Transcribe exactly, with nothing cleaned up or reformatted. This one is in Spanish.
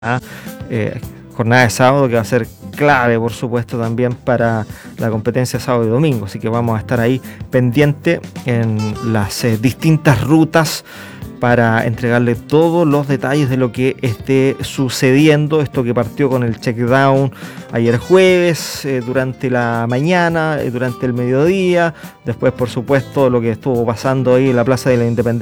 Eh, jornada de sábado que va a ser clave, por supuesto, también para la competencia sábado y domingo, así que vamos a estar ahí pendiente en las eh, distintas rutas para entregarle todos los detalles de lo que esté sucediendo. Esto que partió con el checkdown ayer jueves, eh, durante la mañana, eh, durante el mediodía, después por supuesto lo que estuvo pasando ahí en la Plaza de la Independencia